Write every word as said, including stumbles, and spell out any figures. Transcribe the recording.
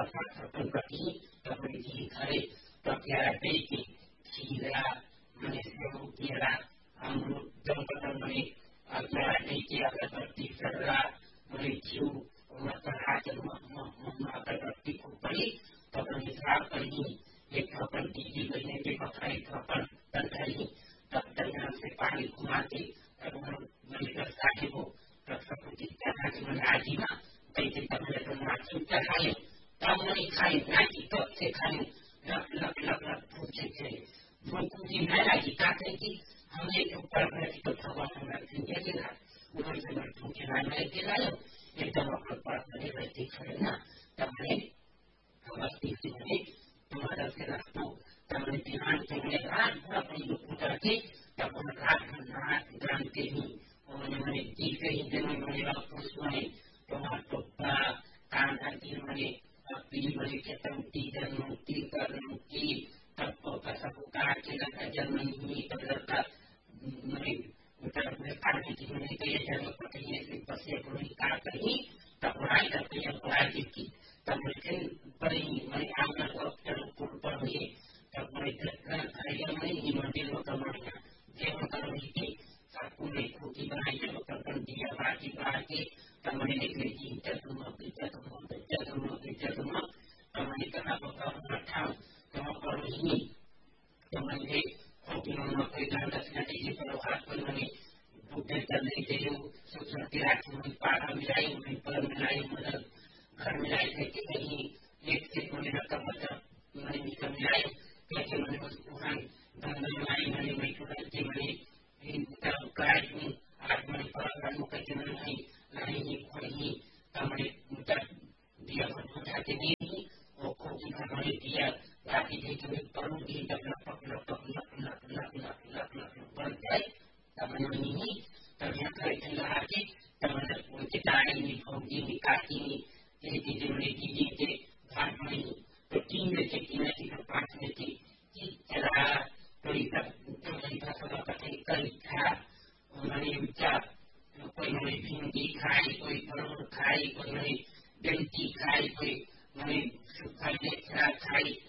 प्रति प्रकृति खरे प्रत्याते की खीरा मने सेव केरा अमृत दंपतन मने अत्याते की अगरबत्ती सर्रा मने जीव मसला के मम्मा अगरबत्ती को पड़ी तो अपने हिसाब पर ही एक थप्पड़ दीजिए बजने के पकड़े थप्पड़ तन करी तब तक से पानी घुमाते तब हम मने साथी को तब प्रकृति तरह से मने आजीमा कैसे तब मेरे मासूम चढ़ाए तब मैंने खाई ना कि तब से खाई लप लप लप लप पूछे थे वो कुछ नहीं लगी कहते कि हमने ऊपर बैठ तो भगवान हमारा चिंता के ना उधर से मैं पूछे ना मैं के लायो एकदम अपने पास मेरे बैठे खड़े ना तब मैंने मस्ती से मैंने तुम्हारा से रखो तब मैंने ध्यान से मैंने रात भर अपनी दुख करके तब मैंने रात भर नाच जानते ही उन्होंने मैंने जीते ही दिन में मैंने पुरुष में तुम्हारा टुप्पा कान हल्की मैंने पीली बड़ी के तमती जन्मती करती तब तो कसब काट के लगा जन्म नहीं तब लड़का मैंने उतर में काटने की मैंने कही जन्म पर कहीं ऐसे बसे कोई काट कहीं तब पढ़ाई करते हैं पढ़ाई की तब मैंने बड़ी मैंने आमना को चलो पुल पर हुई तब मैंने खरीदा मैंने ही मंदिर में कमाया जेब करोगी थी सबको मैं खूटी बनाई जब कर दिया बाकी बाकी तब मैंने निकली की जगम जगम जगम जगम तब मैंने कहा तो रखा तो पर ही तो मैंने खूटी में कोई गाना सुनाने की पर हाथ पर मैंने बुद्धे करने के लिए सोचना कि रात में पारा मिलाई मैं पर मिलाई मतलब घर मिलाई थे कि कहीं एक से मैंने रखा मतलब मैंने निकल मिलाई कैसे मैंने उसको हम गंगा मिलाई मैंने मैं छोड़ा कि मैंने तब क्लास में आज मैंने पढ़ा मुझे कि नहीं नहीं कोई हमने तब दिया बुझाते नहीं वो कोई हमारे दिया बाकी थे कि मैं पढ़ूंगी तब लपक लपक लप लप लप लप लप लप बन जाए तब मैंने नहीं तब यहाँ पर इतने लगा के तब मैंने उनके तारे नहीं भोगी नहीं काटी नहीं तेरी चीजें मैंने दीदी के भाग में तो तीन में से तीन की तो पांच में थी चला कोई तब तो मेरी भाषा का कहीं कल था उन्होंने विचार कोई मैंने भिंडी खाई कोई परोर खाई कोई मैंने बेंटी खाई कोई मैंने सूखा लेखरा खाई